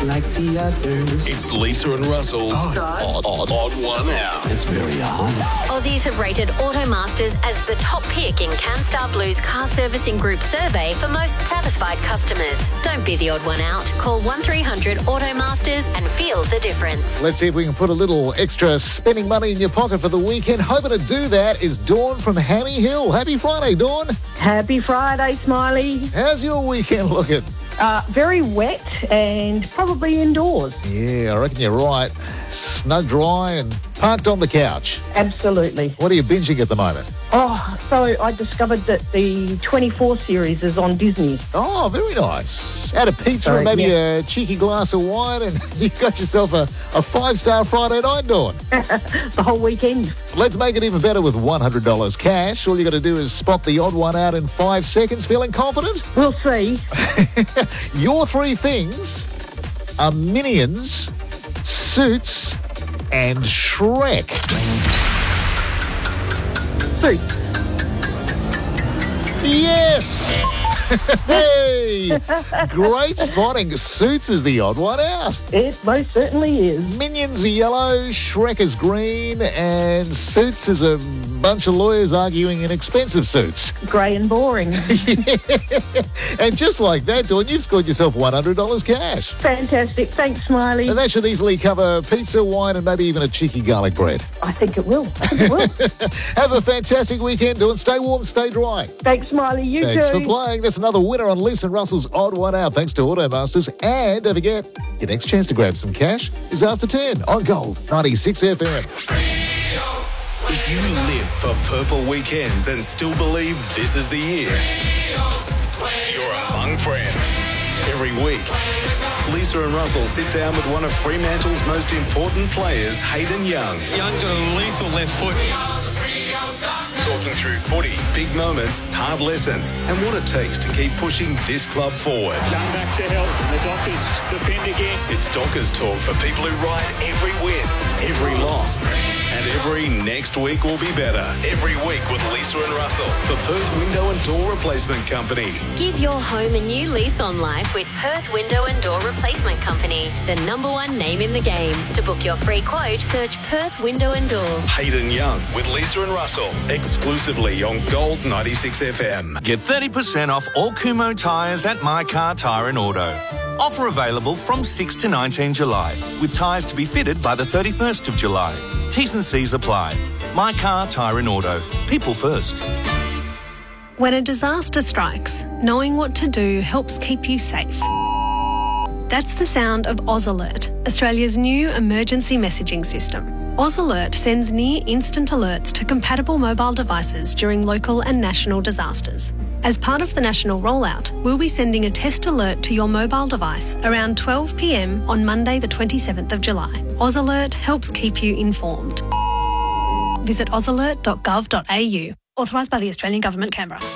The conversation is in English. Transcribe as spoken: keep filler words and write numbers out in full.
like the others. It's Lisa and Russell's Odd, Odd, Odd One Out. It's very odd. Aussies have rated Automasters as the top pick in CanStar Blue's car servicing group survey for most satisfied customers. Don't be the odd one out. Call one three hundred Automasters and feel the difference. Let's see if we can put a little extra spending money in your pocket for the weekend. Hoping to do that is Dawn from Hammy Hill. Happy Friday, Dawn. Happy Friday, Smiley. How's your weekend looking? Uh, very wet and probably indoors. Yeah, I reckon you're right. Snug dry and parked on the couch. Absolutely. What are you binging at the moment? Oh, so I discovered that the twenty-four series is on Disney. Oh, very nice. Had a pizza Sorry, and maybe yeah. a cheeky glass of wine and you got yourself a, a five-star Friday night, Dawn. The whole weekend. Let's make it even better with one hundred dollars cash. All you got to do is spot the odd one out in five seconds. Feeling confident? We'll see. Your three things are Minions, Suits, and Shrek. Suits. Yes! Hey! Great spotting. Suits is the odd one out. It most certainly is. Minions are yellow, Shrek is green, and Suits is a bunch of lawyers arguing in expensive suits. Grey and boring. And just like that, Dawn, you've scored yourself one hundred dollars cash. Fantastic. Thanks, Smiley. And that should easily cover pizza, wine, and maybe even a cheeky garlic bread. I think it will. I think it will. Have a fantastic weekend, Dawn. Stay warm, stay dry. Thanks, Smiley. You Thanks too. for playing. That's another winner on Lisa and Russell's Odd One Out. Thanks to Automasters. And don't forget, your next chance to grab some cash is after ten on Gold ninety-six F M. If you live for purple weekends and still believe this is the year, you're among friends. Every week, Lisa and Russell sit down with one of Fremantle's most important players, Hayden Young. Young's got a lethal left foot. Talking through footy, big moments, hard lessons, and what it takes to keep pushing this club forward. Young back to help. The Dockers defend again. It's Dockers talk for people who ride every win, every loss, and every next week will be better. Every week with Lisa and Russell for Perth Window and Door Replacement Company. Give your home a new lease on life with Perth Window and Door Replacement Company, the number one name in the game. To book your free quote, search Perth Window and Door. Hayden Young with Lisa and Russell, exclusively on Gold ninety-six F M. Get thirty percent off all Kumho tyres at My Car Tyre and Auto. Offer available from sixth to nineteenth July, with tyres to be fitted by the thirty-first of July. T's and C's apply. My Car Tyre and Auto. People first. When a disaster strikes, knowing what to do helps keep you safe. That's the sound of AusAlert, Australia's new emergency messaging system. AusAlert sends near-instant alerts to compatible mobile devices during local and national disasters. As part of the national rollout, we'll be sending a test alert to your mobile device around twelve p m on Monday the twenty-seventh of July. AusAlert helps keep you informed. Visit ausalert dot gov dot a u. Authorised by the Australian Government, Canberra.